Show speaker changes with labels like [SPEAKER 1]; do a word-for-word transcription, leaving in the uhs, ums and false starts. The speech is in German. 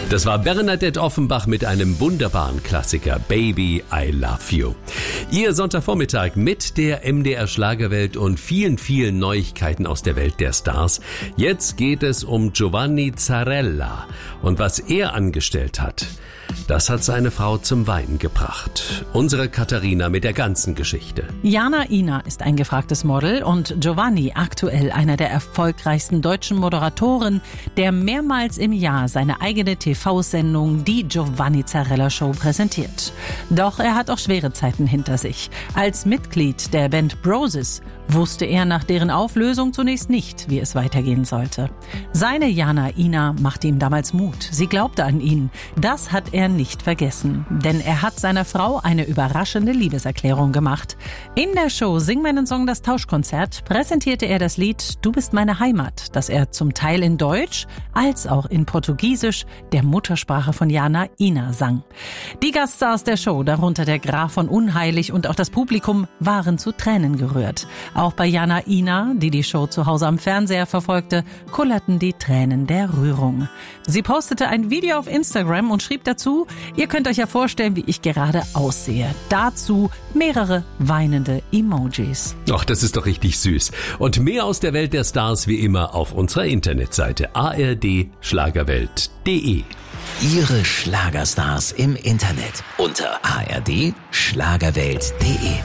[SPEAKER 1] Das war Bernadette Offenbach mit einem wunderbaren Klassiker, Baby, I Love You. Ihr Sonntagvormittag mit der M D R Schlagerwelt und vielen, vielen Neuigkeiten aus der Welt der Stars. Jetzt geht es um Giovanni Zarella und was er angestellt hat. Das hat seine Frau zum Weinen gebracht. Unsere Katharina mit der ganzen Geschichte.
[SPEAKER 2] Jana Ina ist ein gefragtes Model und Giovanni aktuell einer der erfolgreichsten deutschen Moderatoren, der mehrmals im Jahr seine eigene T V-Sendung, die Giovanni Zarella Show, präsentiert. Doch er hat auch schwere Zeiten hinter sich. Als Mitglied der Band Broses wusste er nach deren Auflösung zunächst nicht, wie es weitergehen sollte. Seine Jana Ina machte ihm damals Mut. Sie glaubte an ihn. Das hat er nicht vergessen, denn er hat seiner Frau eine überraschende Liebeserklärung gemacht. In der Show Sing meinen Song, das Tauschkonzert, präsentierte er das Lied Du bist meine Heimat, das er zum Teil in Deutsch als auch in Portugiesisch, der Muttersprache von Jana Ina, sang. Die Gaststars der Show, darunter der Graf von Unheilig und auch das Publikum, waren zu Tränen gerührt. Auch bei Jana Ina, die die Show zu Hause am Fernseher verfolgte, kullerten die Tränen der Rührung. Sie postete ein Video auf Instagram und schrieb dazu: Ihr könnt euch ja vorstellen, wie ich gerade aussehe. Dazu mehrere weinende Emojis.
[SPEAKER 1] Ach, das ist doch richtig süß. Und mehr aus der Welt der Stars wie immer auf unserer Internetseite a r d schlagerwelt punkt d e.
[SPEAKER 3] Ihre Schlagerstars im Internet unter a r d schlagerwelt punkt d e.